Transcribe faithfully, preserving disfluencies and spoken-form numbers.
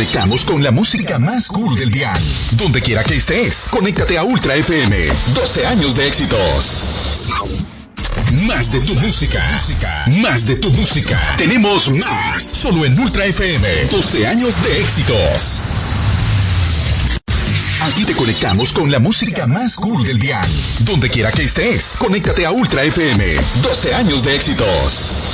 conectamos con la música más cool del dial. Donde quiera que estés, conéctate a Ultra F M. doce años de éxitos. Más de tu música. Más de tu música. Tenemos más. Solo en Ultra F M. doce años de éxitos. Aquí te conectamos con la música más cool del dial. Donde quiera que estés, conéctate a Ultra F M. doce años de éxitos.